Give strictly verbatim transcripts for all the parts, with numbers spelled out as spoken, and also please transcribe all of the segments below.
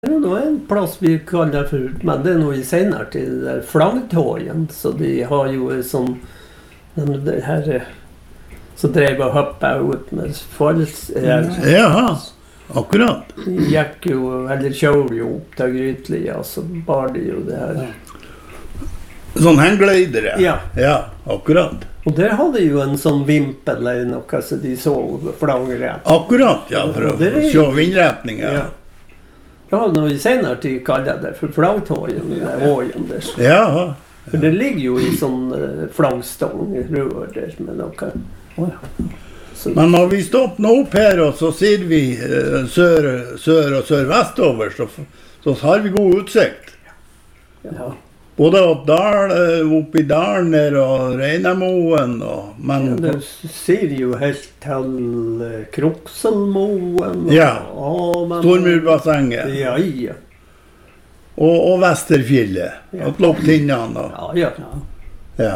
Det er en plass vi kaller for, men det er noe i senere til Flaggtågen, så de har jo sånn, det her, så drev og hoppet ut med falls... Ja, akkurat. De gikk jo, eller kjører jo opp til Grytlia, så bar de jo det her. Sånn hengleidere? Ja. Ja, akkurat. Og der hadde jo en sånn vimpel eller noe, så de så flaggrett. Akkurat, ja, for å se vindretninger. Ja. Ja, når vi senere tid kaller det for flaggtågen, det er ågen der. Ja. For det ligger jo i sånn uh, flaggstång, rør der med noe. Oh, ja. Så, men når vi stopper nå opp her, og så sier vi uh, sør, sør og sør-vest over, så, så har vi god utsikt. Ja. Både opp, dal, opp i dalen der og Reinemoen. Og, men, ja, det sier jo helt til uh, Krokselmoen. Og, ja, og, Stormurbassenget. Ja, ja. Og, og Vesterfjellet. Ja. Og Lopptinnene. Ja, ja. Ja.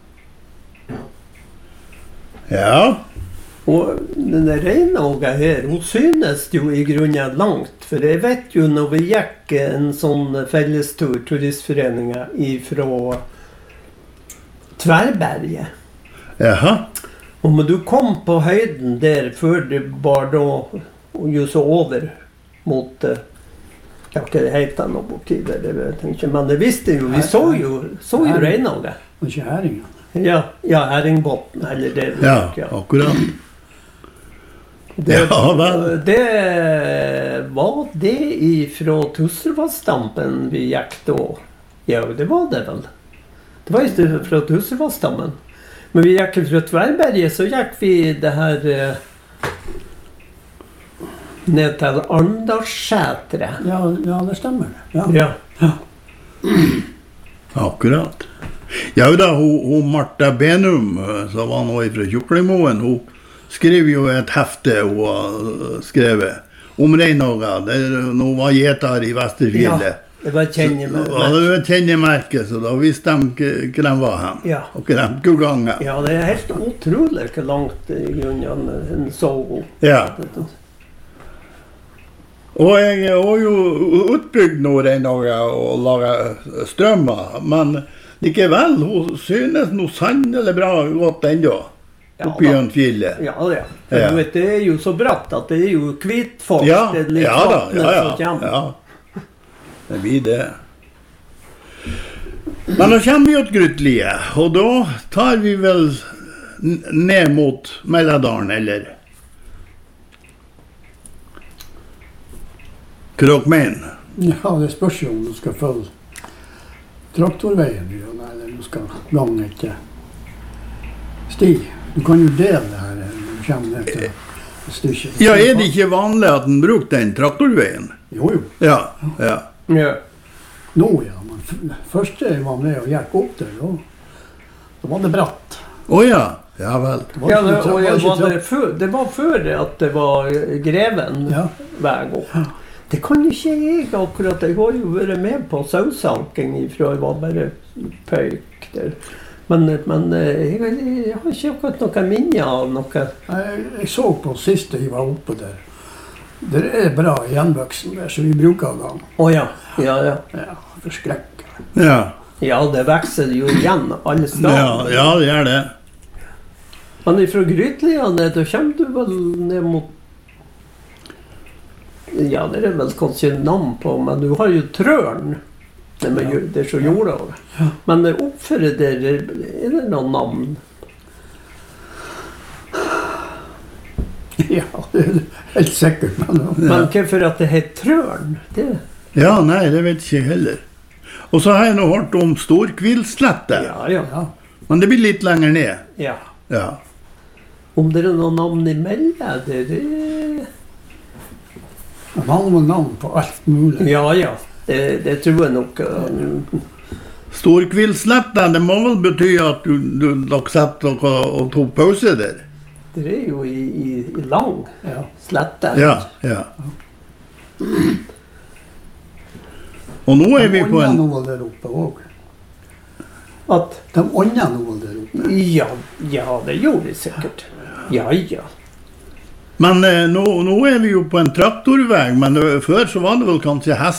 Ja. Og denne Reinåga her, hun synes jo i grunnen langt. For jeg vet jo når vi gikk en sånn fellestur, turistforeninger, ifra Tverberget. Jaha. Og når du kom på høyden der, før det var da, og jo så over mot, ja, hva det heter nå borti der, det vet jeg ikke, men det visste jo, vi så jo, så jo Reinåga. Og ikke Herringen. Ja, ja, Herringbotn, eller det. Ja, ja, akkurat. Det, ja, vel. Det var det ifra Tusservassdampen vi gikk da. Ja, det var det vel. Det var ikke fra Tusservassdampen. Men vi gikk fra Tverberget, så gikk vi det her ned til Arndalsskjætre. Ja, ja, det stemmer. Ja. Ja. Ja. Akkurat. Ja, da, hun, hun Martha Benum, som var nå fra Tjuklingmoen, hun skrev jo et hefte hun har skrevet om Reinåga. Nå var gjetar i Vesterfjellet. Ja, det var et kjennemerke. Ja, det var et kjennemerke, så da visste de hvor de var hen. Ja. Og hvor de skulle gange. Ja, det er helt utrolig hvor langt i grunnen en så god. Ja. Og jeg har jo utbygd nå Reinåga og laget strømmer, men likevel, hun synes noe sannelig bra godt enda. Oppi en fjellet. Ja, ja. For ja. Du vet, det er jo så bratt at det er jo kvitfolk. Ja, det er litt ja da, ja, ja, ja. Det blir det. Men nå kommer vi til Grytlie, og da tar vi vel ned mot Melladalen, eller? Krokmein. Ja, det spørs jo om du skal følge traktorveien, eller du skal gange etter sti. Du kan jo dele det her når du kommer ned til et stykke. Ja, er det ikke vanlig at den bruker den traktorveien? Jo, jo. Ja, ja. Ja. Nå, ja. Men først jeg var med og gikk opp der, da, da var det bratt. Åja, ja vel. Det var, ja, det, og jeg var det, før, det var før det at det var greven ja. vei opp. Det kan jo ikke jeg akkurat. Jeg har jo vært med på sausalking ifra jeg var bare pøyk der. Men, men jeg, jeg har ikke akkurat noe minne av noe. Jeg, jeg så på siste jeg var oppe der. Det er bra gjenvoksen der, så vi bruker den. Å ja, ja, ja. Ja, forskrekker. Ja. Ja, det vekser jo igjen alle steder. Ja, ja, det gjør det. Men ifra Grytlia ned, da kommer du vel ned mot... Ja, det er vel kanskje navn på, men du har jo Trøren. Det, med, ja. Det er så jorda. Ja. Men oppfører der, er det noen navn? Ja, det er helt sikkert. Men, ja. Men hvorfor at det heter Trøren? Det... Ja, nei, det vet jeg ikke heller. Og så har jeg nå hørt om Storkvilslette. Ja, ja, ja. Men det blir litt lenger ned. Ja. Ja. Om det er noen navn imellom, det er... Mange navn på alt mulig. Ja, ja. Det, det tror jeg nok. Uh, Storkvilslette, det må vel bety at du, du dere setter og, og tok pause der? Det er jo i, i, i lang ja. slette. Ja, ja. Og nå er vi på en... De ånda noe der oppe også. At? De ånda noe der oppe. Ja, ja, det gjorde de sikkert. Ja, ja. Men eh, nå, nå er vi jo på en traktorväg, men eh, før så var det vel kanskje hest